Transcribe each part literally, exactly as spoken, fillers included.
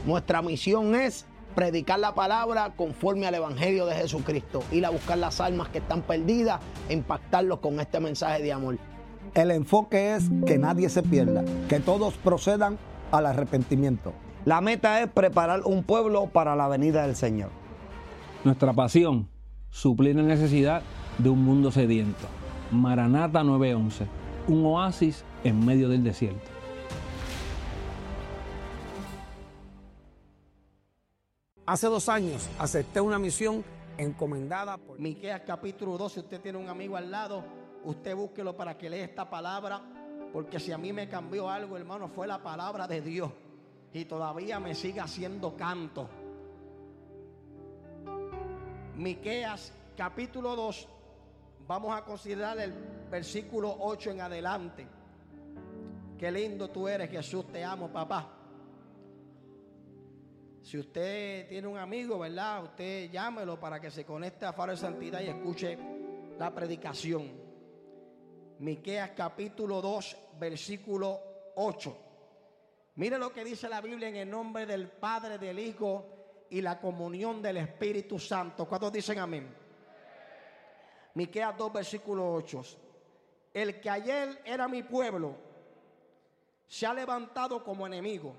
Nuestra misión es predicar la palabra conforme al Evangelio de Jesucristo, ir a buscar las almas que están perdidas e impactarlos con este mensaje de amor. El enfoque es que nadie se pierda, que todos procedan al arrepentimiento. La meta es preparar un pueblo para la venida del Señor. Nuestra pasión, suplir la necesidad de un mundo sediento. Maranata nueve once, un oasis en medio del desierto. Hace dos años acepté una misión encomendada por Miqueas capítulo dos, si usted tiene un amigo al lado, usted búsquelo para que lea esta palabra, porque si a mí me cambió algo, hermano, fue la palabra de Dios y todavía me sigue haciendo canto. Miqueas capítulo dos, vamos a considerar el versículo ocho en adelante. Qué lindo tú eres, Jesús, te amo, papá. Si usted tiene un amigo, ¿verdad? Usted llámelo para que se conecte a Faro de Santidad y escuche la predicación. Miqueas capítulo dos, versículo ocho. Mire lo que dice la Biblia en el nombre del Padre, del Hijo y la comunión del Espíritu Santo. ¿Cuántos dicen amén? Miqueas dos, versículo ocho. El que ayer era mi pueblo se ha levantado como enemigo.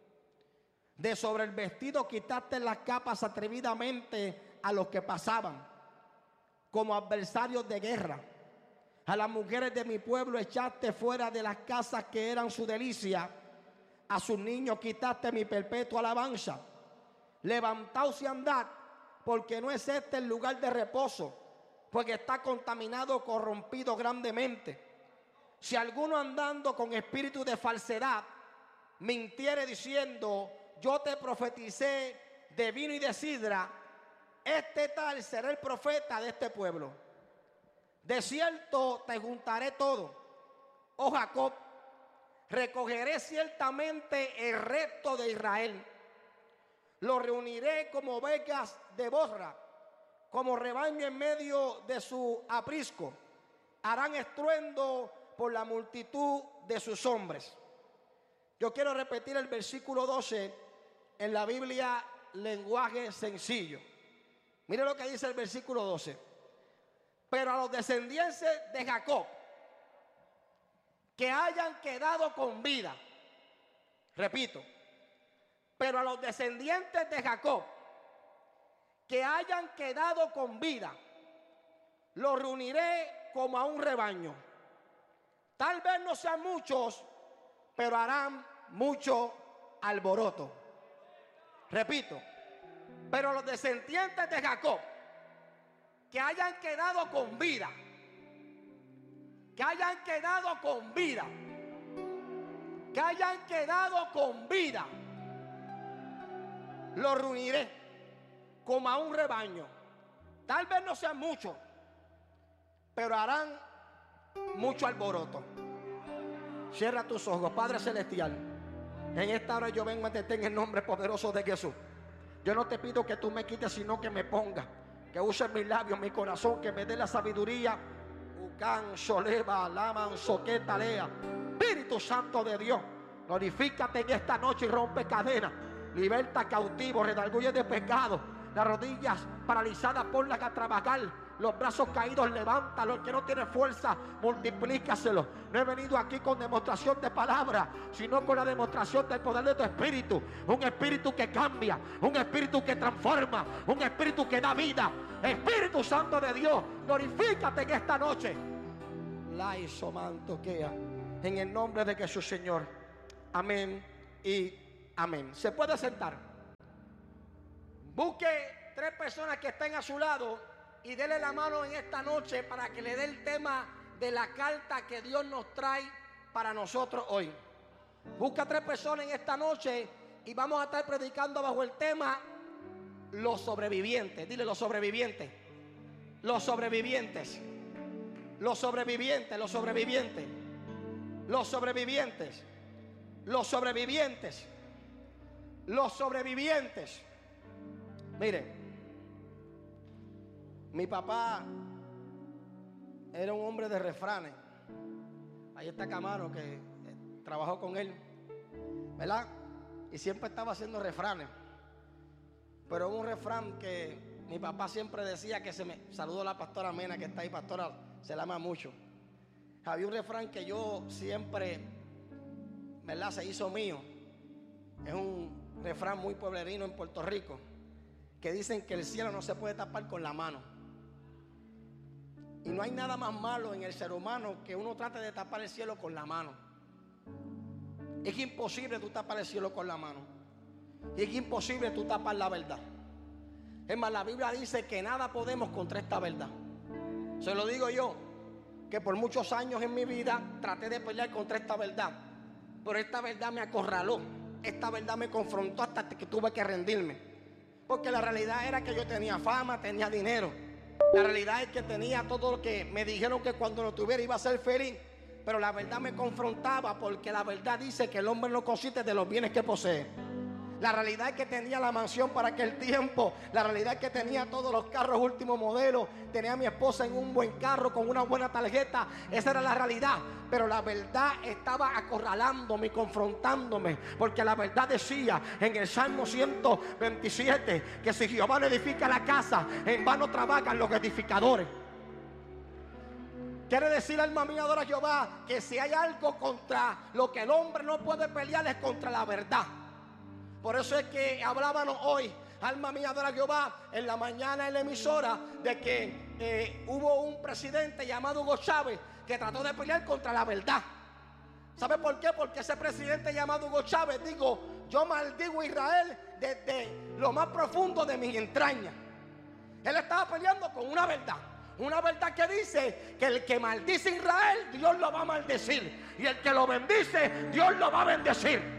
De sobre el vestido quitaste las capas atrevidamente a los que pasaban, como adversarios de guerra. A las mujeres de mi pueblo echaste fuera de las casas que eran su delicia. A sus niños quitaste mi perpetua alabanza. Levantaos y andad, porque no es este el lugar de reposo, porque está contaminado, corrompido grandemente. Si alguno andando con espíritu de falsedad mintiere diciendo: yo te profeticé de vino y de sidra, este tal será el profeta de este pueblo. De cierto te juntaré todo, oh Jacob, recogeré ciertamente el resto de Israel. Lo reuniré como ovejas de Bosra, como rebaño en medio de su aprisco. Harán estruendo por la multitud de sus hombres. Yo quiero repetir el versículo doce en la Biblia, lenguaje sencillo. Mire lo que dice el versículo doce. Pero a los descendientes de Jacob que hayan quedado con vida, repito, pero a los descendientes de Jacob que hayan quedado con vida, los reuniré como a un rebaño. Tal vez no sean muchos, pero harán mucho alboroto. Repito, pero los descendientes de Jacob que hayan quedado con vida, que hayan quedado con vida, que hayan quedado con vida, los reuniré como a un rebaño. Tal vez no sean muchos, pero harán mucho alboroto. Cierra tus ojos, Padre Celestial. En esta hora yo vengo ante ti en el nombre poderoso de Jesús. Yo no te pido que tú me quites, sino que me pongas, que uses mis labios, mi corazón, que me dé la sabiduría. Ucán, Soleva, Laman, Soqueta, Lea. Espíritu Santo de Dios, glorifícate en esta noche y rompe cadenas. Liberta cautivos, redarguye de pecado. Las rodillas paralizadas, ponlas a trabajar. Los brazos caídos, levántalo. El que no tiene fuerza, multiplícaselo. No he venido aquí con demostración de palabra, sino con la demostración del poder de tu espíritu. Un espíritu que cambia, un espíritu que transforma, un espíritu que da vida. Espíritu Santo de Dios, glorifícate en esta noche. La isomantoquea. En el nombre de Jesús, Señor. Amén y amén. Se puede sentar. Busque tres personas que estén a su lado y dele la mano en esta noche para que le dé el tema de la carta que Dios nos trae para nosotros hoy. Busca tres personas en esta noche y vamos a estar predicando bajo el tema los sobrevivientes. Dile: los sobrevivientes. Los sobrevivientes. Los sobrevivientes, los sobrevivientes. Los sobrevivientes. Los sobrevivientes. Los sobrevivientes. Mire, mi papá era un hombre de refranes. Ahí está Camaro, que trabajó con él, ¿verdad? y siempre estaba haciendo refranes. Pero hubo un refrán que mi papá siempre decía que se me... Saludo a la pastora Mena que está ahí, pastora, se la ama mucho. Había un refrán que yo siempre, ¿verdad?, se hizo mío. Es un refrán muy pueblerino en Puerto Rico, que dicen que el cielo no se puede tapar con la mano. Y no hay nada más malo en el ser humano que uno trate de tapar el cielo con la mano. Es imposible tú tapar el cielo con la mano. Y es imposible tú tapar la verdad. Es más, la Biblia dice que nada podemos contra esta verdad. Se lo digo yo, que por muchos años en mi vida traté de pelear contra esta verdad, pero esta verdad me acorraló. Esta verdad me confrontó hasta que tuve que rendirme. Porque la realidad era que yo tenía fama, tenía dinero. La realidad es que tenía todo lo que me dijeron que cuando lo tuviera iba a ser feliz. Pero la verdad me confrontaba, porque la verdad dice que el hombre no consiste de los bienes que posee. La realidad es que tenía la mansión para aquel tiempo. La realidad es que tenía todos los carros último modelo. Tenía a mi esposa en un buen carro con una buena tarjeta. Esa era la realidad. Pero la verdad estaba acorralándome y confrontándome. Porque la verdad decía en el Salmo ciento veintisiete que si Jehová no edifica la casa, en vano trabajan los edificadores. Quiere decir, alma mía, adora a Jehová, que si hay algo contra lo que el hombre no puede pelear es contra la verdad. Por eso es que hablábamos hoy, alma mía, adora a Jehová, en la mañana en la emisora, de que eh, hubo un presidente llamado Hugo Chávez que trató de pelear contra la verdad. ¿Sabe por qué? Porque ese presidente llamado Hugo Chávez, digo, yo maldigo a Israel desde lo más profundo de mis entrañas. Él estaba peleando con una verdad. Una verdad que dice que el que maldice a Israel, Dios lo va a maldecir. Y el que lo bendice, Dios lo va a bendecir.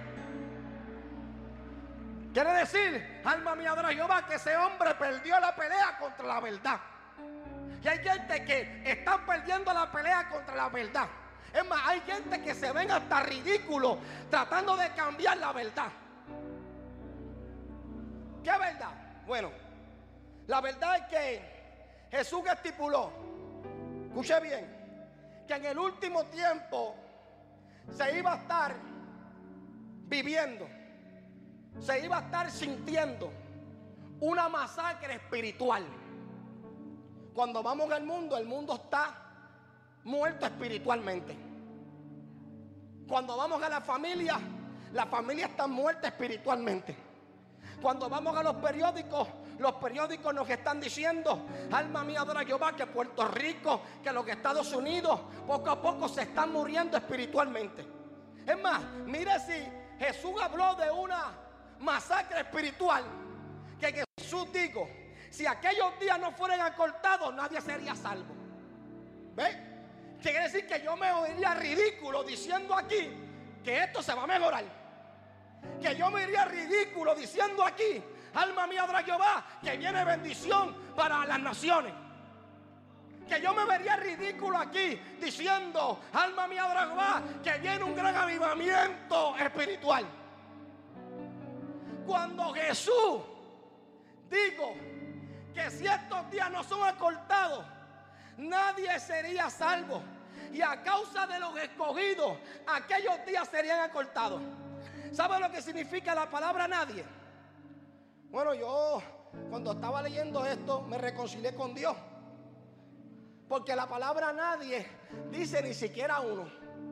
Quiere decir, alma mía, adora a Jehová, que ese hombre perdió la pelea contra la verdad. Y hay gente que está perdiendo la pelea contra la verdad. Es más, hay gente que se ven hasta ridículos tratando de cambiar la verdad. ¿Qué verdad? Bueno, la verdad es que Jesús estipuló, escuche bien, que en el último tiempo se iba a estar viviendo, se iba a estar sintiendo una masacre espiritual. Cuando vamos al mundo, el mundo está muerto espiritualmente. Cuando vamos a la familia, la familia está muerta espiritualmente. Cuando vamos a los periódicos, los periódicos nos están diciendo, alma mía, adora a Jehová, que Puerto Rico, que los Estados Unidos, poco a poco se están muriendo espiritualmente. Es más, mire, si Jesús habló de una masacre espiritual, que Jesús dijo, si aquellos días no fueran acortados, nadie sería salvo. ¿Ve? Quiere decir que yo me oiría ridículo diciendo aquí que esto se va a mejorar. Que yo me iría ridículo diciendo aquí, alma mía, adora a Jehová, que viene bendición para las naciones. Que yo me vería ridículo aquí diciendo, alma mía, adora a Jehová, que viene un gran avivamiento espiritual. Cuando Jesús dijo que si estos días no son acortados, nadie sería salvo. Y a causa de los escogidos, aquellos días serían acortados. ¿Sabe lo que significa la palabra nadie? Bueno, yo cuando estaba leyendo esto me reconcilié con Dios. Porque la palabra nadie dice ni siquiera uno.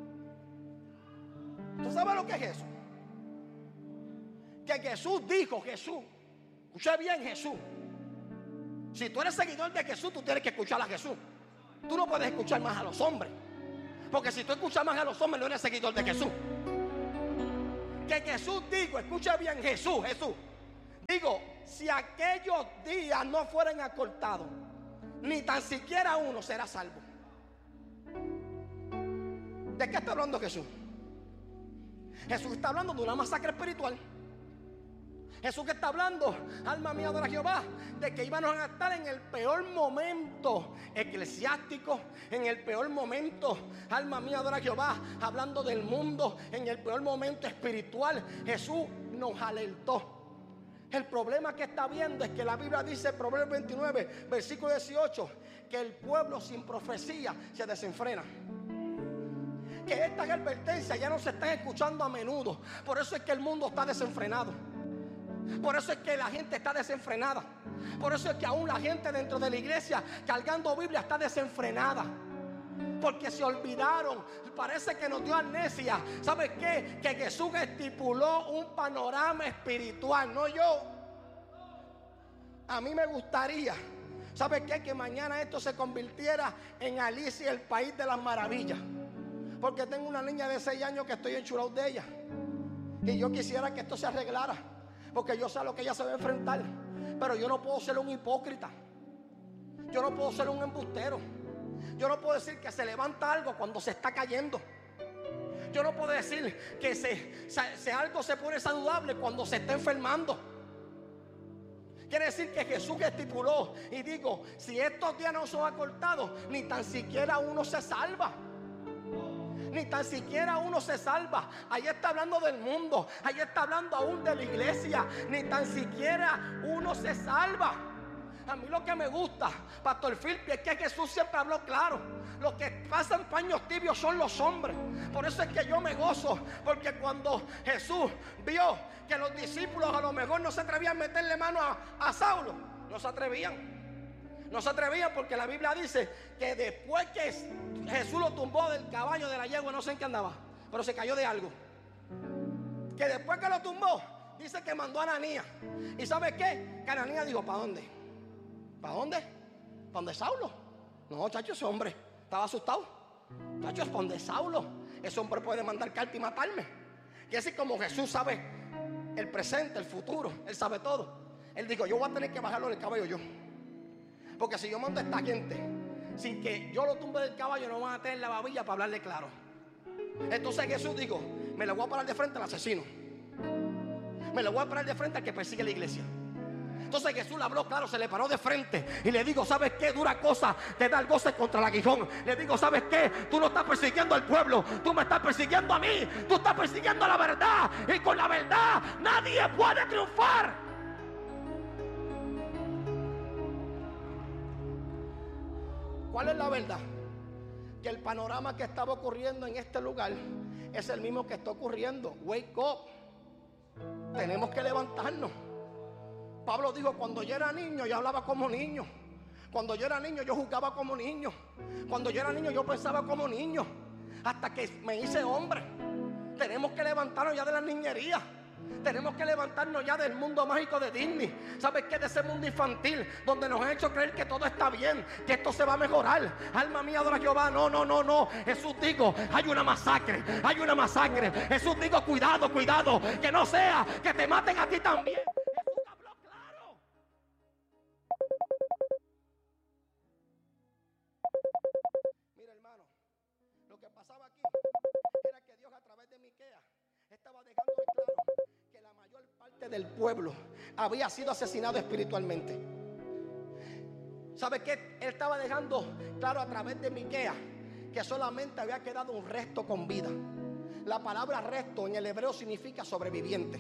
¿Tú sabes lo que es eso? Que Jesús dijo, Jesús, escucha bien, Jesús. Si tú eres seguidor de Jesús, tú tienes que escuchar a Jesús. Tú no puedes escuchar más a los hombres. Porque si tú escuchas más a los hombres, no eres seguidor de Jesús. Que Jesús dijo, escucha bien, Jesús, Jesús. Digo, si aquellos días no fueran acortados, ni tan siquiera uno será salvo. ¿De qué está hablando Jesús? Jesús está hablando de una masacre espiritual. Jesús que está hablando, alma mía, adora a Jehová, de que íbamos a estar en el peor momento eclesiástico, en el peor momento, alma mía, adora a Jehová, hablando del mundo, en el peor momento espiritual. Jesús nos alertó. El problema que está viendo es que la Biblia dice, Proverbios veintinueve, versículo dieciocho, que el pueblo sin profecía se desenfrena. que estas advertencias ya no se están escuchando a menudo. Por eso es que el mundo está desenfrenado. Por eso es que la gente está desenfrenada. Por eso es que aún la gente dentro de la iglesia cargando Biblia está desenfrenada. Porque se olvidaron. Parece que nos dio amnesia. ¿Sabes qué? Que Jesús estipuló un panorama espiritual, no yo. A mí me gustaría, ¿sabes qué? Que mañana esto se convirtiera en Alicia, el país de las maravillas. Porque tengo una niña de seis años que estoy enchulado de ella. Y yo quisiera que esto se arreglara. Porque yo sé a lo que ella se va a enfrentar. Pero yo no puedo ser un hipócrita. Yo no puedo ser un embustero. Yo no puedo decir que se levanta algo cuando se está cayendo. Yo no puedo decir que se, se, se algo se pone saludable cuando se está enfermando. Quiere decir que Jesús estipuló. Y digo, si estos días no son acortados, ni tan siquiera uno se salva. Ni tan siquiera uno se salva. Ahí está hablando del mundo. Ahí está hablando aún de la iglesia. Ni tan siquiera uno se salva. A mí lo que me gusta, Pastor Philpi, es que Jesús siempre habló claro. Los que pasan paños tibios son los hombres. Por eso es que yo me gozo. Porque cuando Jesús vio que los discípulos a lo mejor no se atrevían a meterle mano a, a Saulo, no se atrevían. No se atrevían porque la Biblia dice que después que Jesús lo tumbó del caballo, de la yegua, no sé en qué andaba, pero se cayó de algo. Que después que lo tumbó, dice que mandó a Ananías. ¿Y sabe qué? Que Ananías dijo, ¿para dónde? ¿Para dónde? ¿Para dónde Saulo? No, chacho, ese hombre estaba asustado. Chacho, es para dónde Saulo. Ese hombre puede mandar carta y matarme. Y así como Jesús sabe el presente, el futuro, Él sabe todo. Él dijo, yo voy a tener que bajarlo del caballo yo. Porque si yo mando a esta gente sin que yo lo tumbe del caballo, no van a tener la babilla para hablarle claro. Entonces Jesús dijo, me le voy a parar de frente al asesino. Me le voy a parar de frente al que persigue la iglesia. Entonces Jesús le habló claro, se le paró de frente y le digo, ¿sabes qué? Dura cosa te da el goce contra el aguijón. Le digo, ¿sabes qué? Tú no estás persiguiendo al pueblo, tú me estás persiguiendo a mí. Tú estás persiguiendo la verdad y con la verdad nadie puede triunfar. ¿Cuál es la verdad? Que el panorama que estaba ocurriendo en este lugar es el mismo que está ocurriendo. Wake up. Tenemos que levantarnos. Pablo dijo, cuando yo era niño yo hablaba como niño. Cuando yo era niño yo jugaba como niño. Cuando yo era niño yo pensaba como niño. Hasta que me hice hombre. Tenemos que levantarnos ya de la niñería. Tenemos que levantarnos ya del mundo mágico de Disney. ¿Sabes qué? De ese mundo infantil donde nos han hecho creer que todo está bien, que esto se va a mejorar. Alma mía, adora a Jehová. No, no, no, no. Jesús dijo, hay una masacre, hay una masacre. Jesús dijo, cuidado, cuidado, que no sea que te maten a ti también. Jesús habló claro. Mira, hermano, lo que pasaba aquí era que Dios a través de Miqueas estaba dejando claro que la mayor parte del pueblo había sido asesinado espiritualmente. ¿Sabe qué? Él estaba dejando claro a través de Miqueas que solamente había quedado un resto con vida. La palabra resto en el hebreo significa sobreviviente.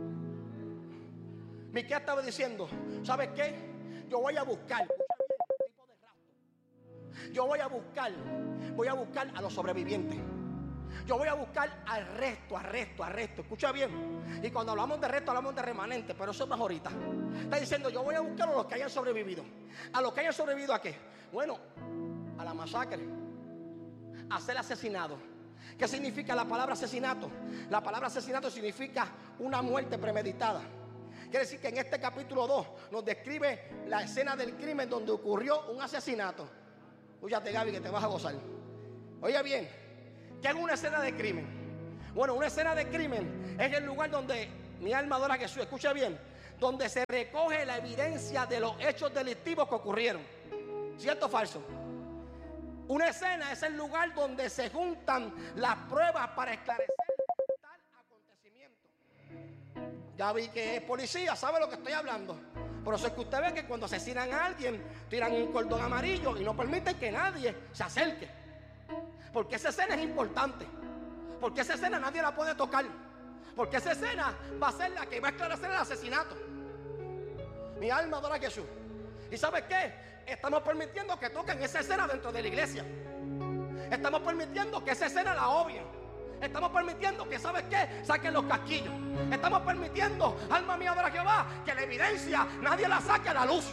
Miqueas estaba diciendo, ¿sabes qué? Yo voy a buscar, escucha bien, tipo de rapto. Yo voy a buscar, voy a buscar a los sobrevivientes. Yo voy a buscar al resto, al resto, al resto. Escucha bien. Y cuando hablamos de resto, hablamos de remanente, pero eso es más ahorita. Está diciendo, yo voy a buscar a los que hayan sobrevivido. ¿A los que hayan sobrevivido a qué? Bueno, a la masacre, a ser asesinado. ¿Qué significa la palabra asesinato? La palabra asesinato significa una muerte premeditada. Quiere decir que en este capítulo dos nos describe la escena del crimen donde ocurrió un asesinato. Escúchate, Gaby, que te vas a gozar. Oye bien, ¿qué es una escena de crimen? Bueno, una escena de crimen es el lugar donde mi alma adora a Jesús. Escucha bien, donde se recoge la evidencia de los hechos delictivos que ocurrieron. ¿Cierto o falso? Una escena es el lugar donde se juntan las pruebas para esclarecer tal acontecimiento. Ya vi que es policía, sabe lo que estoy hablando. Por eso es que usted ve que cuando asesinan a alguien, tiran un cordón amarillo y no permiten que nadie se acerque. Porque esa escena es importante. Porque esa escena nadie la puede tocar. Porque esa escena va a ser la que va a esclarecer el asesinato. Mi alma adora a Jesús. ¿Y sabes qué? Estamos permitiendo que toquen esa escena dentro de la iglesia. Estamos permitiendo que esa escena la obvien. Estamos permitiendo que, ¿sabes qué? Saquen los casquillos. Estamos permitiendo, alma mía, adora a Jehová, que la evidencia nadie la saque a la luz.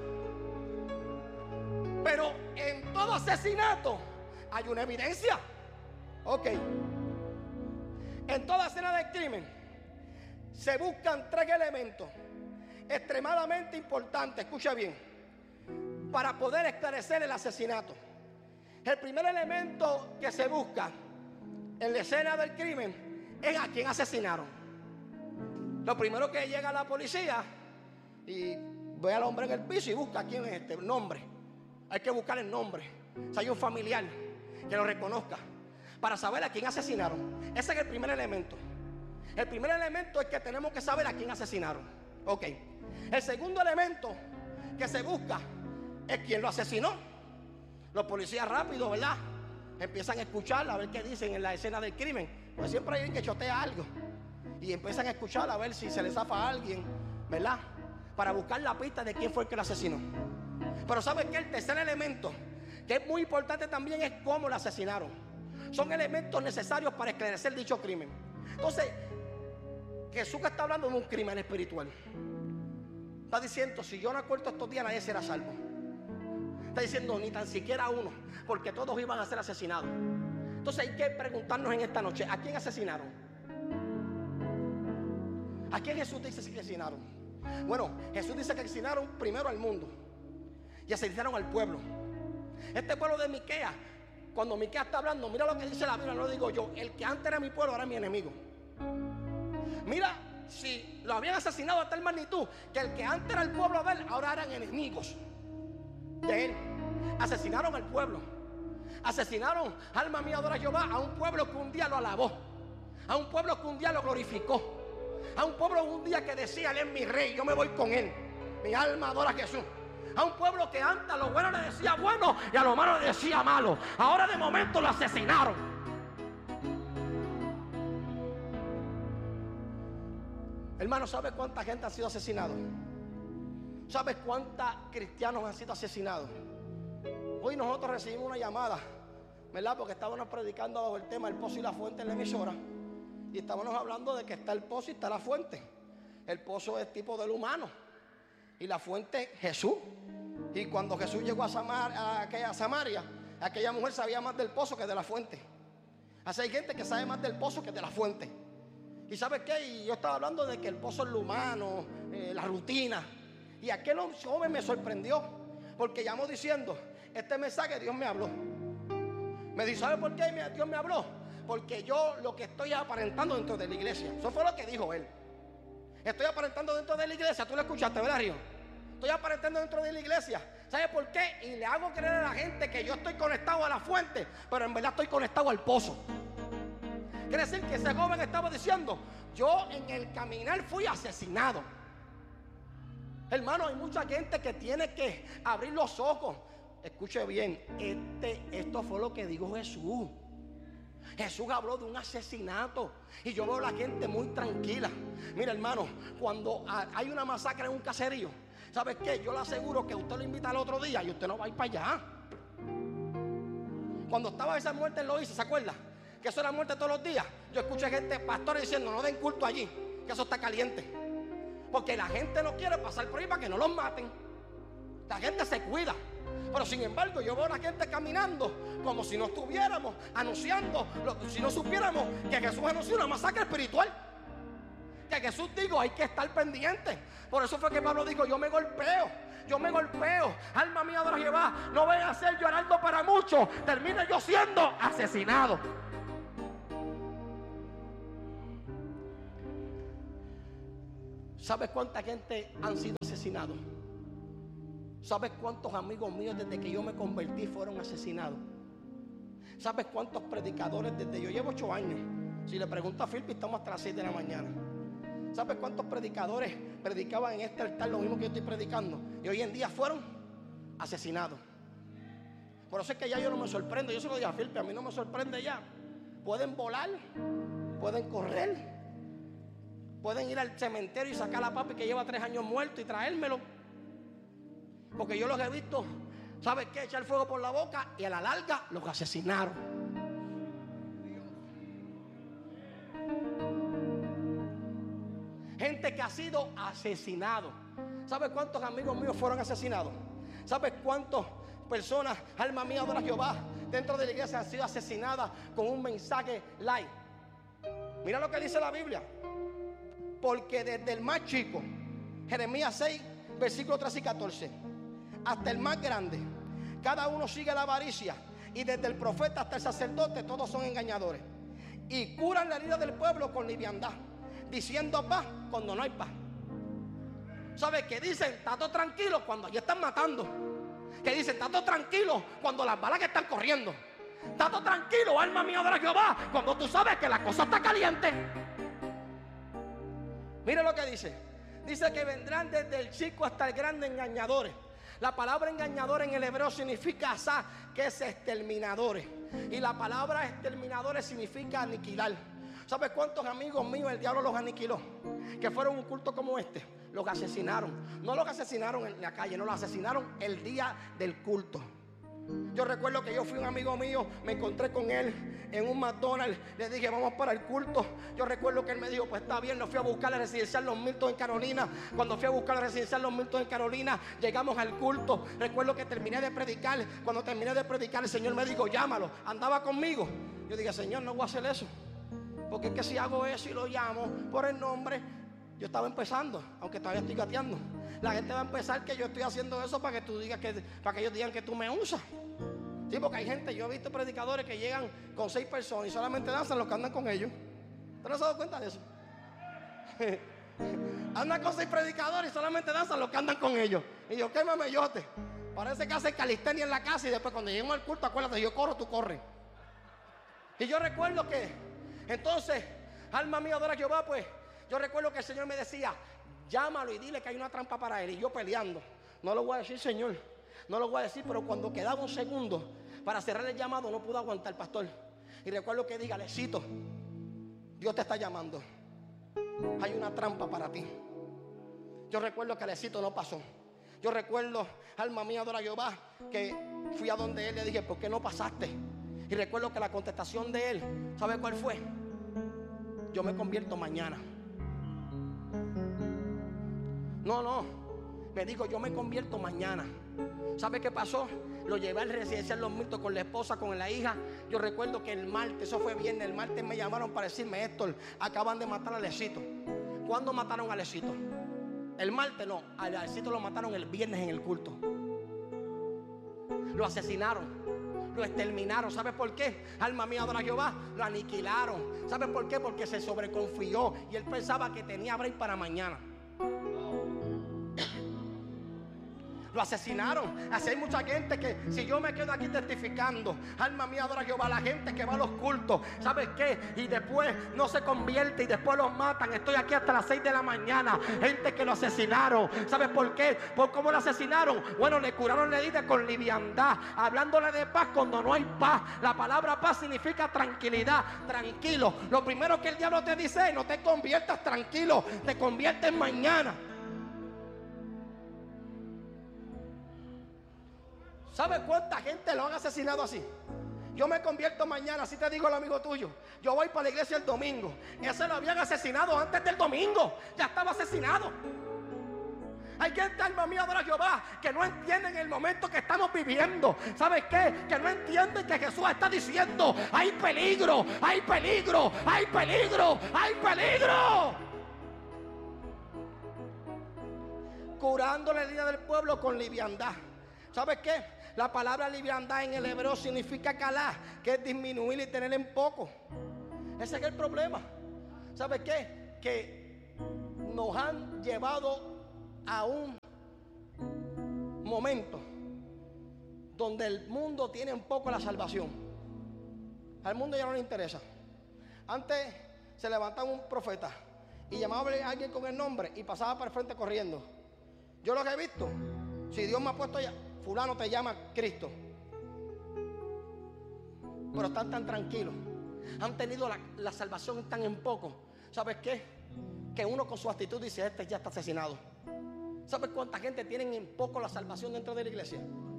Pero en todo asesinato hay una evidencia. Ok. En toda escena de crimen se buscan tres elementos extremadamente importantes, escucha bien, para poder esclarecer el asesinato. El primer elemento que se busca en la escena del crimen es a quién asesinaron. Lo primero que llega a la policía y ve al hombre en el piso y busca quién es este nombre. Hay que buscar el nombre. Si hay un familiar que lo reconozca para saber a quién asesinaron. Ese es el primer elemento. El primer elemento es que tenemos que saber a quién asesinaron. Ok. El segundo elemento que se busca es quién lo asesinó. Los policías rápido, ¿verdad? Empiezan a escuchar a ver qué dicen en la escena del crimen. Pues siempre hay alguien que chotea algo. Y empiezan a escuchar a ver si se le zafa a alguien, ¿verdad? Para buscar la pista de quién fue el que lo asesinó. Pero ¿sabes qué? El tercer elemento, que es muy importante también, es cómo lo asesinaron. Son elementos necesarios para esclarecer dicho crimen. Entonces, Jesús que está hablando de un crimen espiritual. Está diciendo, si yo no acuerdo estos días, nadie será salvo. Está diciendo, ni tan siquiera uno, porque todos iban a ser asesinados. Entonces hay que preguntarnos en esta noche, ¿a quién asesinaron? ¿A quién Jesús dice que asesinaron? Bueno, Jesús dice que asesinaron primero al mundo y asesinaron al pueblo. Este pueblo de Miqueas, cuando Miqueas está hablando, mira lo que dice la Biblia, no lo digo yo. El que antes era mi pueblo, ahora es mi enemigo. Mira, si lo habían asesinado a tal magnitud, que el que antes era el pueblo de él, ahora eran enemigos de él. Asesinaron al pueblo. Asesinaron, alma mía, adora a Jehová, a un pueblo que un día lo alabó, a un pueblo que un día lo glorificó, a un pueblo un día que decía, él es mi rey, yo me voy con él, mi alma adora a Jesús. A un pueblo que antes a lo bueno le decía bueno y a lo malo le decía malo. Ahora de momento lo asesinaron. Hermano, ¿sabes cuánta gente ha sido asesinado? ¿Sabes cuántos cristianos han sido asesinados? Hoy nosotros recibimos una llamada, ¿verdad? Porque estábamos predicando bajo el tema el pozo y la fuente en la emisora. Y estábamos hablando de que está el pozo y está la fuente. El pozo es tipo del humano y la fuente Jesús. Y cuando Jesús llegó a, Samar, a aquella Samaria, aquella mujer sabía más del pozo que de la fuente. Así hay gente que sabe más del pozo que de la fuente. ¿Y sabes qué? Y yo estaba hablando de que el pozo es lo humano, eh, la rutina. Y aquel joven me sorprendió, porque llamó diciendo, este mensaje Dios me habló. Me dijo, ¿sabe por qué Dios me habló? Porque yo lo que estoy aparentando dentro de la iglesia. Eso fue lo que dijo él. Estoy aparentando dentro de la iglesia. Tú lo escuchaste, ¿verdad, Río? Estoy aparentando dentro de la iglesia. ¿Sabe por qué? Y le hago creer a la gente que yo estoy conectado a la fuente, pero en verdad estoy conectado al pozo. Quiere decir que ese joven estaba diciendo, yo en el caminar fui asesinado. Hermano, hay mucha gente que tiene que abrir los ojos. Escuche bien, este, esto fue lo que dijo Jesús. Jesús habló de un asesinato y yo veo a la gente muy tranquila. Mira, hermano, cuando hay una masacre en un caserío, ¿sabes qué? Yo le aseguro que usted lo invita al otro día y usted no va a ir para allá. Cuando estaba esa muerte en Loíza, ¿se acuerda? Que eso era muerte todos los días. Yo escuché gente, pastores diciendo, no den culto allí, que eso está caliente. Porque la gente no quiere pasar por ahí para que no los maten. La gente se cuida. Pero sin embargo yo veo a la gente caminando como si no estuviéramos anunciando, si no supiéramos que Jesús anunció una masacre espiritual. Que Jesús dijo, hay que estar pendiente. Por eso fue que Pablo dijo, yo me golpeo, yo me golpeo, alma mía adora a Jehová, no voy a ser llorando para muchos, termine yo siendo asesinado. ¿Sabes cuánta gente han sido asesinados? ¿Sabes cuántos amigos míos desde que yo me convertí fueron asesinados? ¿Sabes cuántos predicadores desde yo llevo ocho años? Si le pregunto a Philip, estamos hasta las seis de la mañana. ¿Sabes cuántos predicadores predicaban en este altar lo mismo que yo estoy predicando? Y hoy en día fueron asesinados. Por eso es que ya yo no me sorprendo. Yo se lo digo a Philip, a mí no me sorprende ya. Pueden volar, pueden correr, pueden ir al cementerio y sacar a papi que lleva tres años muerto y traérmelo. Porque yo los he visto, ¿sabes qué? Echar fuego por la boca y a la larga los asesinaron. gente que ha sido asesinado. ¿Sabes cuántos amigos míos fueron asesinados? ¿Sabes cuántas personas, alma mía, adora a Jehová, dentro de la iglesia han sido asesinadas con un mensaje light? Mira lo que dice la Biblia. Porque desde el más chico, Jeremías seis, versículos trece y catorce, hasta el más grande, cada uno sigue la avaricia, y desde el profeta hasta el sacerdote, todos son engañadores, y curan la herida del pueblo con liviandad, diciendo paz cuando no hay paz. ¿Sabes qué dicen? Está todo tranquilo cuando allí están matando. Que dicen, está todo tranquilo cuando las balas que están corriendo. Está todo tranquilo, alma mía, adora a Jehová, cuando tú sabes que la cosa está caliente. Mire lo que dice. Dice que vendrán desde el chico hasta el grande engañadores. La palabra engañador en el hebreo significa asá, que es exterminadores. Y la palabra exterminadores significa aniquilar. ¿Sabes cuántos amigos míos el diablo los aniquiló? Que fueron un culto como este. Los asesinaron. No los asesinaron en la calle, no los asesinaron el día del culto. Yo recuerdo que yo fui un amigo mío, me encontré con él en un McDonald's, le dije vamos para el culto. Yo recuerdo que él me dijo pues está bien, nos fui a buscar la residencial Los Milton en Carolina. Cuando fui a buscar la residencial Los Milton en Carolina, llegamos al culto. Recuerdo que terminé de predicar. Cuando terminé de predicar, el Señor me dijo llámalo, andaba conmigo. Yo dije, Señor, no voy a hacer eso, porque es que si hago eso y lo llamo por el nombre, yo estaba empezando, aunque todavía estoy gateando. La gente va a empezar que yo estoy haciendo eso para que tú digas que, para que ellos digan que tú me usas. Sí, porque hay gente, yo he visto predicadores que llegan con seis personas y solamente danzan los que andan con ellos. ¿Usted no se ha dado cuenta de eso? Andan con seis predicadores y solamente danzan los que andan con ellos. Y yo, qué mamellote. Parece que hacen calistenia en la casa y después cuando lleguemos al culto, acuérdate, yo corro, tú corres. Y yo recuerdo que entonces, alma mía, adora a Jehová, pues yo recuerdo que el Señor me decía, llámalo y dile que hay una trampa para él. Y yo peleando, no lo voy a decir, Señor, no lo voy a decir, pero cuando quedaba un segundo para cerrar el llamado, no pude aguantar, pastor. Y recuerdo que diga, Lecito, Dios te está llamando, hay una trampa para ti. Yo recuerdo que Lecito no pasó. Yo recuerdo, alma mía, adora a Jehová, que fui a donde él, le dije, ¿por qué no pasaste? Y recuerdo que la contestación de él, ¿sabe cuál fue? Yo me convierto mañana. No, no, me dijo, yo me convierto mañana. ¿Sabe qué pasó? Lo llevé al residencial Los Milton con la esposa, con la hija. Yo recuerdo que el martes, eso fue viernes, el martes me llamaron para decirme, Héctor, acaban de matar a Lecito. ¿Cuándo mataron a Lecito? El martes no, a Lecito lo mataron el viernes en el culto. Lo asesinaron. Lo exterminaron. ¿Sabe por qué? Alma mía, adora a Jehová. Lo aniquilaron. ¿Sabe por qué? Porque se sobreconfió y él pensaba que tenía break para mañana. Lo asesinaron. Así hay mucha gente que si yo me quedo aquí testificando, alma mía, adora a Jehová, la gente que va a los cultos, ¿sabes qué? Y después no se convierte y después los matan. Estoy aquí hasta las seis de la mañana. Gente que lo asesinaron. ¿Sabes por qué? ¿Por cómo lo asesinaron? Bueno, le curaron la herida con liviandad, hablándole de paz cuando no hay paz. La palabra paz significa tranquilidad, tranquilo. Lo primero que el diablo te dice es no te conviertas tranquilo, te conviertes mañana. ¿Sabes cuánta gente lo han asesinado así? Yo me convierto mañana, así te digo el amigo tuyo. Yo voy para la iglesia el domingo. Ese lo habían asesinado antes del domingo. Ya estaba asesinado. Hay gente, alma mía, adora a Jehová, que no entienden el momento que estamos viviendo. ¿Sabes qué? Que no entienden que Jesús está diciendo, hay peligro, hay peligro, hay peligro, hay peligro. Curando la herida del pueblo con liviandad. ¿Sabes qué? La palabra liviandad en el hebreo significa calar, que es disminuir y tener en poco. Ese es el problema. ¿Sabes qué? Que nos han llevado a un momento donde el mundo tiene un poco la salvación. Al mundo ya no le interesa. Antes se levantaba un profeta y llamaba a alguien con el nombre y pasaba para el frente corriendo. Yo lo que he visto, si Dios me ha puesto ya, fulano te llama Cristo, pero están tan tranquilos, han tenido la, la salvación tan en poco. ¿Sabes qué? Que uno con su actitud dice, este ya está asesinado. ¿Sabes cuánta gente tienen en poco la salvación dentro de la iglesia?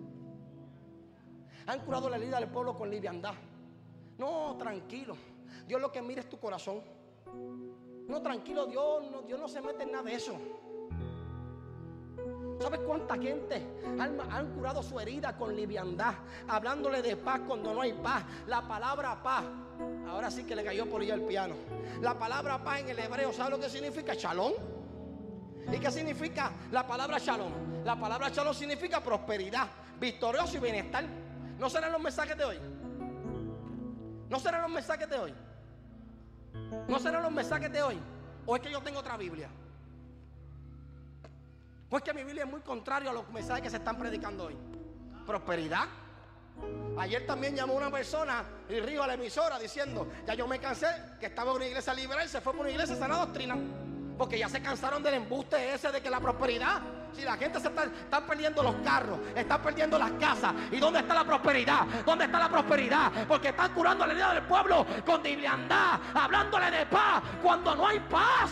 Han curado la herida del pueblo con liviandad. No, tranquilo, Dios lo que mira es tu corazón. No, tranquilo, Dios no, Dios no se mete en nada de eso. ¿Sabes cuánta gente han, han curado su herida con liviandad, hablándole de paz cuando no hay paz? La palabra paz, ahora sí que le cayó por ella el piano. La palabra paz en el hebreo, ¿sabe lo que significa? Shalom. ¿Y qué significa la palabra shalom? La palabra shalom significa prosperidad, victorioso y bienestar. ¿No serán los mensajes de hoy? ¿No serán los mensajes de hoy? ¿No serán los mensajes de hoy? ¿O es que yo tengo otra Biblia? Pues que mi Biblia es muy contrario a los mensajes que se están predicando hoy. Prosperidad. Ayer también llamó una persona y río a la emisora diciendo: ya yo me cansé, que estaba en una iglesia liberal, se fue por una iglesia sana doctrina, porque ya se cansaron del embuste ese de que la prosperidad. Si la gente se está, están perdiendo los carros, están perdiendo las casas. ¿Y dónde está la prosperidad? ¿Dónde está la prosperidad? Porque están curando la herida del pueblo con liviandad, hablándole de paz cuando no hay paz.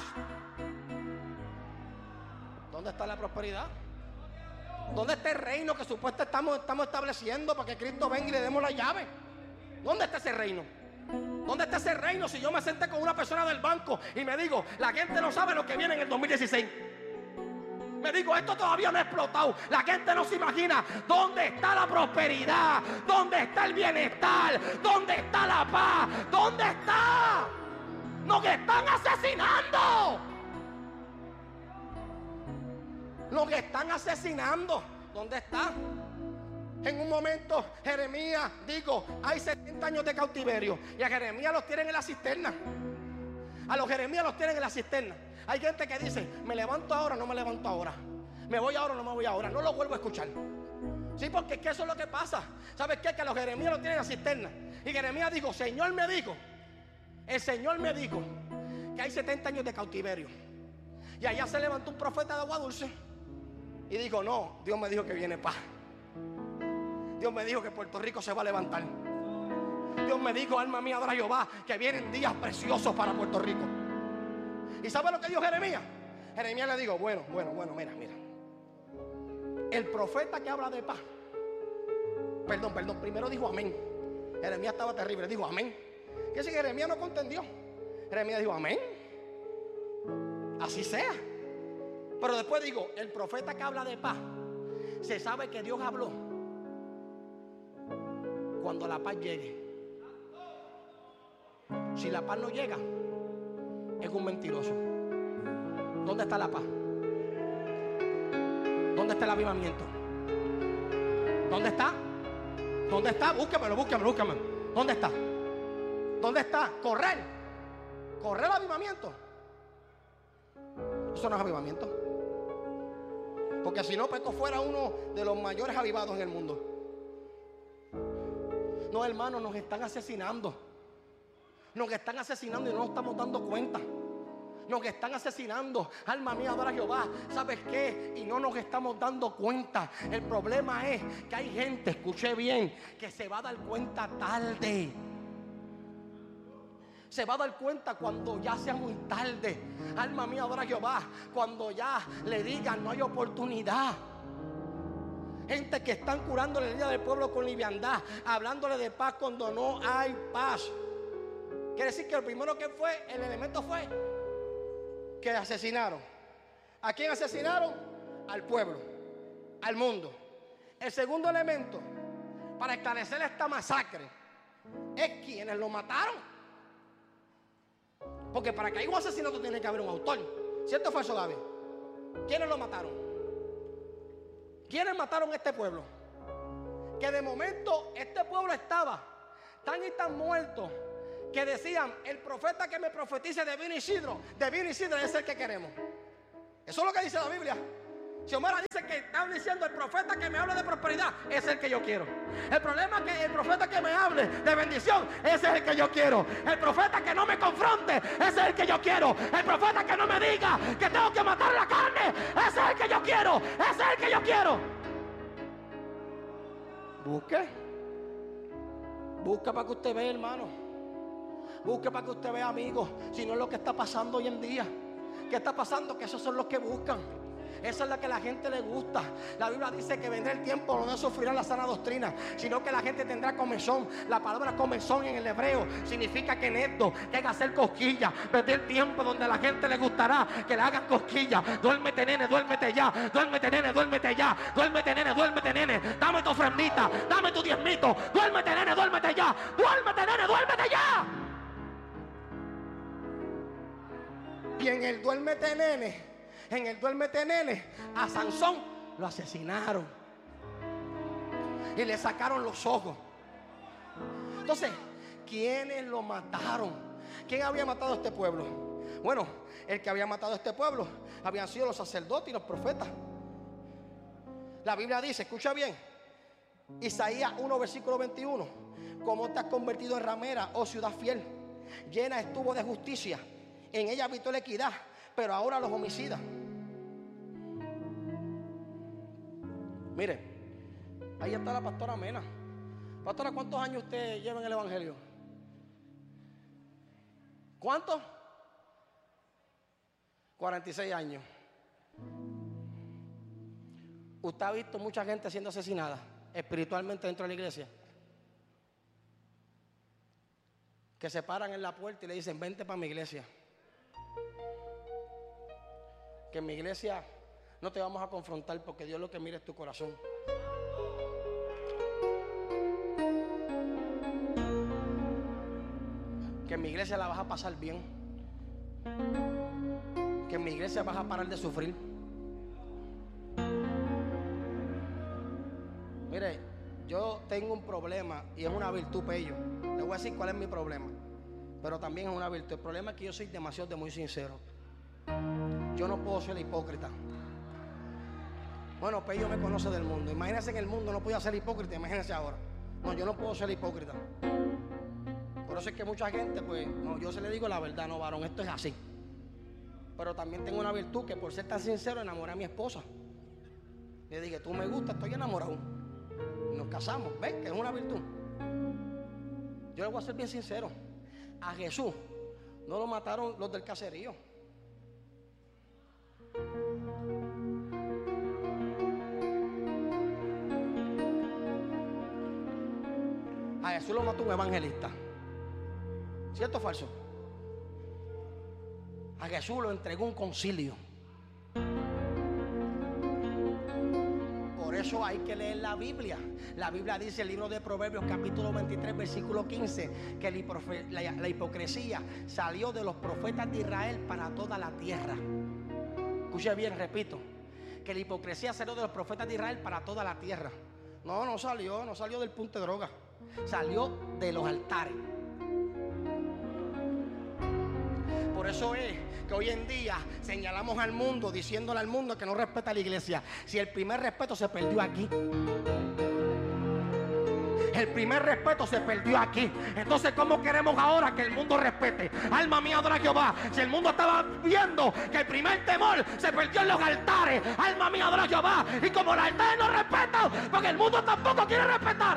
¿Dónde está la prosperidad? ¿Dónde está el reino que supuestamente estamos, estamos estableciendo para que Cristo venga y le demos la llave? ¿Dónde está ese reino? ¿Dónde está ese reino si yo me senté con una persona del banco y me digo, la gente no sabe lo que viene en el dos mil dieciséis? Me digo, esto todavía no ha explotado. La gente no se imagina dónde está la prosperidad, dónde está el bienestar, dónde está la paz, dónde está. Nos están asesinando. Los que están asesinando, ¿dónde está? En un momento Jeremías, digo, hay setenta años de cautiverio y a Jeremías los tienen en la cisterna. A los Jeremías los tienen en la cisterna. Hay gente que dice, me levanto ahora, no me levanto ahora, me voy ahora, no me voy ahora, no lo vuelvo a escuchar. Sí, porque es que eso es lo que pasa. ¿Sabes qué? Que a los Jeremías los tienen en la cisterna. Y Jeremías dijo, Señor me dijo, el Señor me dijo que hay setenta años de cautiverio. Y allá se levantó un profeta de agua dulce y dijo, no, Dios me dijo que viene paz. Dios me dijo que Puerto Rico se va a levantar. Dios me dijo, alma mía, adora a Jehová, que vienen días preciosos para Puerto Rico. ¿Y sabe lo que dijo Jeremías? Jeremías le dijo, bueno, bueno, bueno, mira, mira. El profeta que habla de paz, perdón, perdón, primero dijo amén. Jeremías estaba terrible, dijo amén. ¿Qué si Jeremías no contendió? Jeremías dijo amén. Así sea. Pero después digo, el profeta que habla de paz, se sabe que Dios habló cuando la paz llegue. Si la paz no llega, es un mentiroso. ¿Dónde está la paz? ¿Dónde está el avivamiento? ¿Dónde está? ¿Dónde está? Búscamelo, búscamelo, búscamelo. ¿Dónde está? ¿Dónde está? Correr. Correr el avivamiento. Eso no es avivamiento. Porque si no, Peco fuera uno de los mayores avivados en el mundo. No, hermanos, nos están asesinando. Nos están asesinando y no nos estamos dando cuenta. Nos están asesinando. Alma mía, adora a Jehová. ¿Sabes qué? Y no nos estamos dando cuenta. El problema es que hay gente, escuché bien, que se va a dar cuenta tarde. Se va a dar cuenta cuando ya sea muy tarde. Alma mía, adora a Jehová. Cuando ya le digan no hay oportunidad. Gente que están curando la herida del pueblo con liviandad, hablándole de paz cuando no hay paz. Quiere decir que lo primero que fue, el elemento fue que asesinaron. ¿A quién asesinaron? Al pueblo, al mundo. El segundo elemento para esclarecer esta masacre es quienes lo mataron. Porque para que haya un asesinato tiene que haber un autor. ¿Cierto o falso, Gaby? ¿Quiénes lo mataron? ¿Quiénes mataron a este pueblo? Que de momento este pueblo estaba tan y tan muerto que decían, el profeta que me profetice de vino Isidro, de vino Isidro es el que queremos. Eso es lo que dice la Biblia. Xiomara dice que están diciendo, el profeta que me hable de prosperidad es el que yo quiero. El problema es que el profeta que me hable de bendición, ese es el que yo quiero. El profeta que no me confronte, ese es el que yo quiero. El profeta que no me diga que tengo que matar la carne, ese es el que yo quiero. Ese es el que yo quiero. Busque. Busca para que usted vea, hermano. Busque para que usted vea, amigos. Si no es lo que está pasando hoy en día. ¿Qué está pasando? Que esos son los que buscan. Esa es la que a la gente le gusta. La Biblia dice que vendrá el tiempo donde no sufrirá la sana doctrina, sino que la gente tendrá comezón. La palabra comezón en el hebreo significa que neto, que haga hacer cosquillas. Vendrá el tiempo donde a la gente le gustará que le hagan cosquillas. Duérmete, nene, duérmete ya. Duérmete, nene, duérmete ya. Duérmete, nene, duérmete, nene. Dame tu ofrendita, dame tu diezmito. Duérmete, nene, duérmete ya. Duérmete, nene, duérmete ya. Y en el duérmete, nene, en el duérmete, nene, a Sansón lo asesinaron y le sacaron los ojos. Entonces, ¿quiénes lo mataron? ¿Quién había matado a este pueblo? Bueno, el que había matado a este pueblo habían sido los sacerdotes y los profetas. La Biblia dice, escucha bien, Isaías uno versículo veintiuno: ¿cómo te has convertido en ramera, oh ciudad fiel? Llena estuvo de justicia, en ella habitó la equidad, pero ahora los homicidas. Mire, ahí está la pastora Mena. Pastora, ¿cuántos años usted lleva en el evangelio? ¿Cuántos? cuarenta y seis años. ¿Usted ha visto mucha gente siendo asesinada espiritualmente dentro de la iglesia? Que se paran en la puerta y le dicen, vente para mi iglesia. Que en mi iglesia no te vamos a confrontar porque Dios lo que mira es tu corazón. Que en mi iglesia la vas a pasar bien. Que en mi iglesia vas a parar de sufrir. Mire, yo tengo un problema y es una virtud, pello. Le voy a decir cuál es mi problema, pero también es una virtud. El problema es que yo soy demasiado de muy sincero. Yo no puedo ser hipócrita. Bueno, Pello me conoce del mundo. Imagínense en el mundo no podía ser hipócrita, imagínense ahora. No, yo no puedo ser hipócrita. Por eso es que mucha gente, pues, no, yo se le digo la verdad, no, varón, esto es así. Pero también tengo una virtud que por ser tan sincero enamoré a mi esposa. Le dije, tú me gustas, estoy enamorado. Y nos casamos, ¿ves? Que es una virtud. Yo le voy a ser bien sincero. A Jesús no lo mataron los del caserío. A Jesús lo mató un evangelista. ¿Cierto o falso? A Jesús lo entregó un concilio. Por eso hay que leer la Biblia. La Biblia dice, el libro de Proverbios capítulo veintitrés versículo quince, que la, la hipocresía salió de los profetas de Israel para toda la tierra. Escuche bien, repito, que la hipocresía salió de los profetas de Israel para toda la tierra. No, no salió, no salió del punto de droga. Salió de los altares. Por eso es que hoy en día señalamos al mundo, diciéndole al mundo que no respeta a la iglesia. Si el primer respeto se perdió aquí. El primer respeto se perdió aquí. Entonces, ¿cómo queremos ahora que el mundo respete? Alma mía, adora a Jehová. Si el mundo estaba viendo que el primer temor se perdió en los altares, alma mía, adora a Jehová. Y como los altares no respetan, porque el mundo tampoco quiere respetar.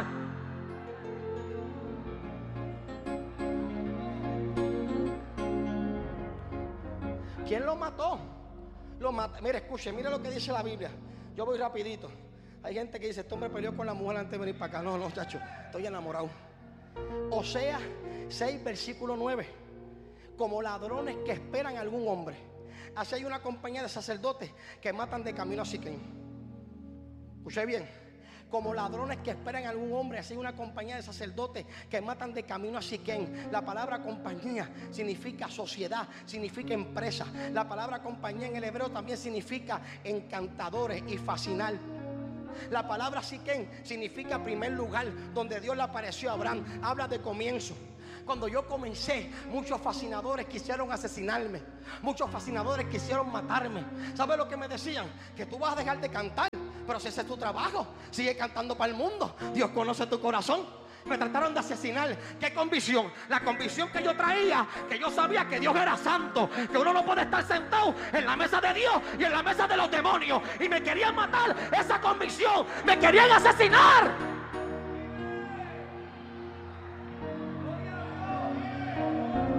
¿Quién lo mató? Lo mató. Mire, escuche, mire lo que dice la Biblia. Yo voy rapidito. Hay gente que dice, este hombre peleó con la mujer antes de venir para acá. No, no, chacho, estoy enamorado. Oseas seis, versículo nueve. Como ladrones que esperan a algún hombre. Así hay una compañía de sacerdotes que matan de camino a Siquén. Escuché bien. Como ladrones que esperan a algún hombre, así hay una compañía de sacerdotes que matan de camino a Siquén. La palabra compañía significa sociedad, significa empresa. La palabra compañía en el hebreo también significa encantadores y fascinar. La palabra Siquén significa primer lugar, donde Dios le apareció a Abraham. Habla de comienzo. Cuando yo comencé, muchos fascinadores quisieron asesinarme. Muchos fascinadores quisieron matarme. ¿Sabes lo que me decían? Que tú vas a dejar de cantar. Pero si ese es tu trabajo, sigue cantando para el mundo. Dios conoce tu corazón. Me trataron de asesinar. ¿Qué convicción? La convicción que yo traía, que yo sabía que Dios era santo, que uno no puede estar sentado en la mesa de Dios y en la mesa de los demonios. Y me querían matar esa convicción. Me querían asesinar.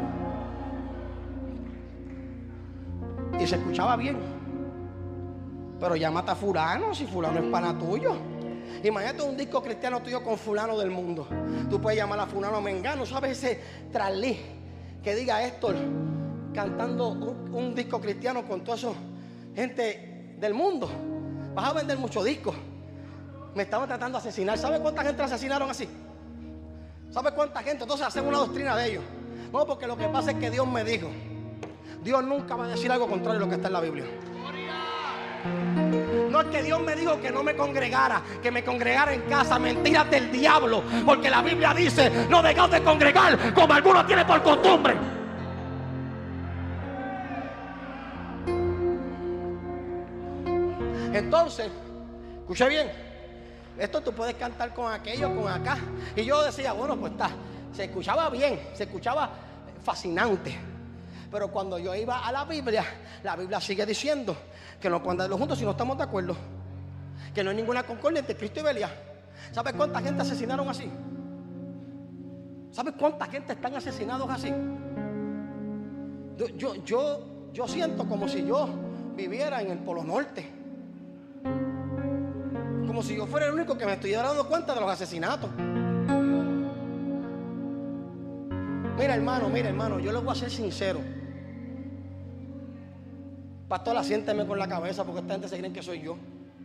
Y se escuchaba bien. Pero llámate a fulano si fulano es pana tuyo. Imagínate un disco cristiano tuyo con fulano del mundo. Tú puedes llamar a fulano mengano. ¿Sabes ese tralí que diga Héctor cantando un, un disco cristiano con toda esa gente del mundo? Vas a vender muchos discos. Me estaban tratando de asesinar. ¿Sabes cuánta gente asesinaron así? ¿Sabes cuánta gente? Entonces hacen una doctrina de ellos. No, porque lo que pasa es que Dios me dijo. Dios nunca va a decir algo contrario a lo que está en la Biblia. No es que Dios me dijo que no me congregara, que me congregara en casa. Mentiras del diablo, porque la Biblia dice: no dejaos de congregar como algunos tienen por costumbre. Entonces, escuché bien, esto tú puedes cantar con aquello, con acá. Y yo decía, bueno, pues está, se escuchaba bien, se escuchaba fascinante. Pero cuando yo iba a la Biblia, la Biblia sigue diciendo que no pueden darlo juntos si no estamos de acuerdo. Que no hay ninguna concordia entre Cristo y Belial. ¿Sabes cuánta gente asesinaron así? ¿Sabes cuánta gente están asesinados así? Yo, yo, yo, yo siento como si yo viviera en el Polo Norte. Como si yo fuera el único que me estuviera dando cuenta de los asesinatos. Mira, hermano, mira, hermano, yo les voy a ser sincero. Pastor, asiénteme con la cabeza porque esta gente se creen que soy yo.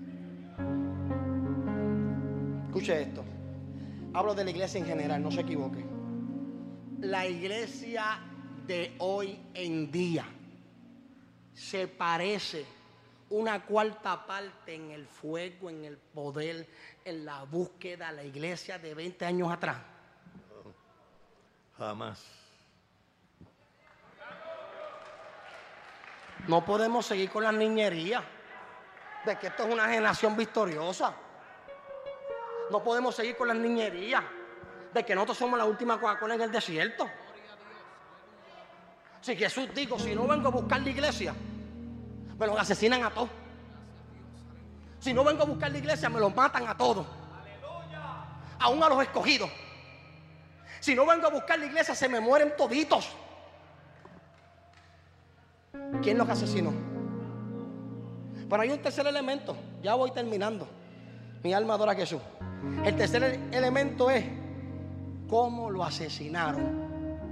Escuche esto. Hablo de la iglesia en general, no se equivoque. La iglesia de hoy en día se parece una cuarta parte en el fuego, en el poder, en la búsqueda a la iglesia de veinte años atrás. Jamás. No podemos seguir con las niñerías de que esto es una generación victoriosa. No podemos seguir con las niñerías de que nosotros somos la última Coca-Cola en el desierto. Si Jesús dijo, si no vengo a buscar la iglesia, me los asesinan a todos. Si no vengo a buscar la iglesia, me los matan a todos. Aún a los escogidos. Si no vengo a buscar la iglesia, se me mueren toditos. ¿Quién los asesinó? Pero hay un tercer elemento. Ya voy terminando. Mi alma adora a Jesús. El tercer elemento es cómo lo asesinaron.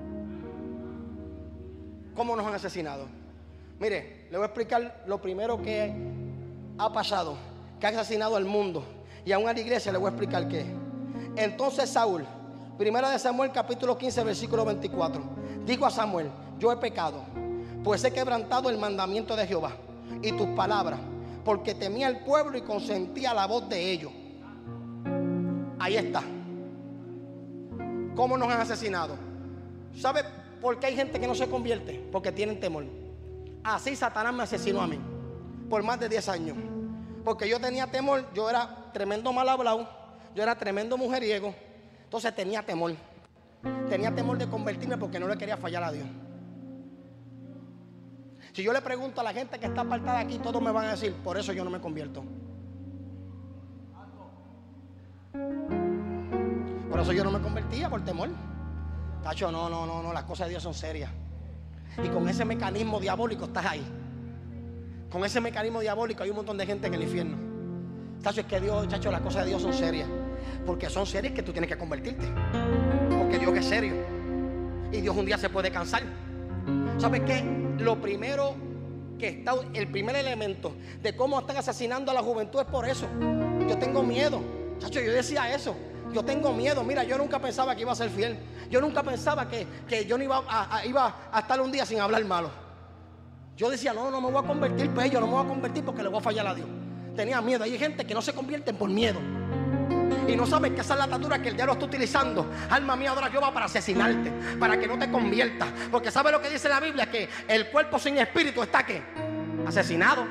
¿Cómo nos han asesinado? Mire, le voy a explicar lo primero que ha pasado, que ha asesinado al mundo. Y aún a la iglesia le voy a explicar qué. Entonces Saúl, primera de Samuel capítulo quince versículo veinticuatro, dijo a Samuel: yo he pecado, pues he quebrantado el mandamiento de Jehová y tus palabras, porque temía al pueblo y consentía la voz de ellos. Ahí está. ¿Cómo nos han asesinado? ¿Sabe por qué hay gente que no se convierte? Porque tienen temor. Así Satanás me asesinó a mí por más de diez años. Porque yo tenía temor, yo era tremendo mal hablado, yo era tremendo mujeriego. Entonces tenía temor. Tenía temor de convertirme porque no le quería fallar a Dios. Si yo le pregunto a la gente que está apartada aquí, todos me van a decir: por eso yo no me convierto. Por eso yo no me convertía, por temor. Tacho, no, no, no, no, las cosas de Dios son serias. Y con ese mecanismo diabólico estás ahí. Con ese mecanismo diabólico hay un montón de gente en el infierno. Tacho, es que Dios, chacho, las cosas de Dios son serias. Porque son serias que tú tienes que convertirte. Porque Dios es serio. Y Dios un día se puede cansar. ¿Sabes qué? Lo primero que está, el primer elemento de cómo están asesinando a la juventud es por eso. Yo tengo miedo. Chacho, yo decía eso. Yo tengo miedo. Mira, yo nunca pensaba que iba a ser fiel. Yo nunca pensaba que, que yo no iba a, a, iba a estar un día sin hablar malo. Yo decía, no, no me voy a convertir, pues yo no me voy a convertir porque le voy a fallar a Dios. Tenía miedo. Hay gente que no se convierten por miedo. Y no saben que esa es la atadura que el diablo está utilizando. Alma mía, adora a Jehová, para asesinarte, para que no te conviertas. Porque ¿sabe lo que dice la Biblia? Que el cuerpo sin espíritu está ¿qué? Asesinado.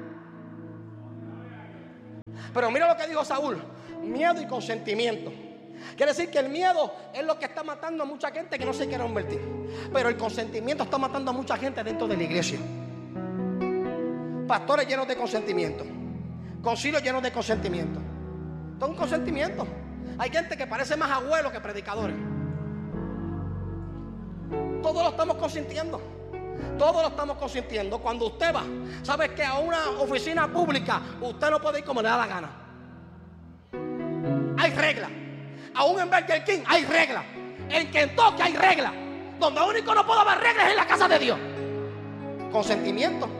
Pero mira lo que dijo Saúl: miedo y consentimiento. Quiere decir que el miedo es lo que está matando a mucha gente que no se quiere convertir. Pero el consentimiento está matando a mucha gente dentro de la iglesia. Pastores llenos de consentimiento, concilios llenos de consentimiento. Esto es un consentimiento. Hay gente que parece más abuelos que predicadores. Todos lo estamos consintiendo. Todos lo estamos consintiendo. Cuando usted va, ¿sabes que a una oficina pública usted no puede ir como le da la gana? Hay reglas. Aún en Burger King hay reglas. En Kentucky hay reglas. Donde único no puede haber reglas es en la casa de Dios. Consentimiento.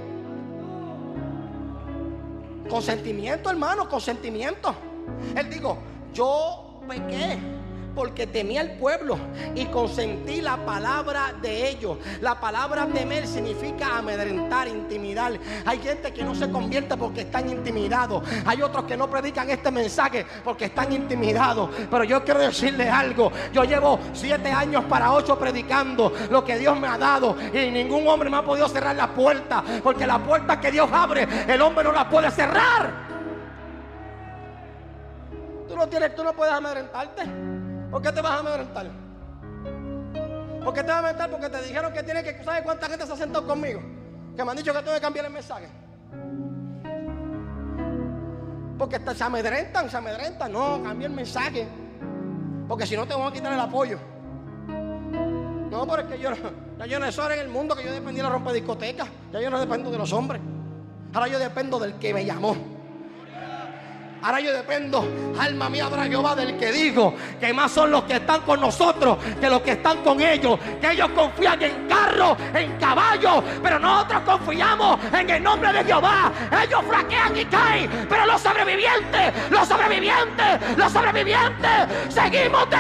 Consentimiento, hermano, consentimiento. Él dijo, yo pequé porque temí al pueblo y consentí la palabra de ellos. La palabra temer significa amedrentar, intimidar. Hay gente que no se convierte porque están intimidados. Hay otros que no predican este mensaje porque están intimidados. Pero yo quiero decirles algo. Yo llevo siete años para ocho predicando lo que Dios me ha dado y ningún hombre me ha podido cerrar la puerta, porque la puerta que Dios abre, el hombre no la puede cerrar. Tú no tienes, tú no puedes amedrentarte. ¿Por qué te vas a amedrentar? ¿Por qué te vas a amedrentar? Porque te dijeron que tienes que... ¿Sabes cuánta gente se ha sentado conmigo? Que me han dicho que tengo que cambiar el mensaje. Porque se amedrentan, se amedrentan. No, cambia el mensaje. Porque si no te van a quitar el apoyo. No, pero es que yo, ya yo no soy en el mundo que yo dependía de la rompe discoteca. Ya yo no dependo de los hombres. Ahora yo dependo del que me llamó. Ahora yo dependo, alma mía, adora a Jehová, del que dijo que más son los que están con nosotros que los que están con ellos. Que ellos confían en carros, en caballos, pero nosotros confiamos en el nombre de Jehová. Ellos flaquean y caen, pero los sobrevivientes, los sobrevivientes, los sobrevivientes, seguimos de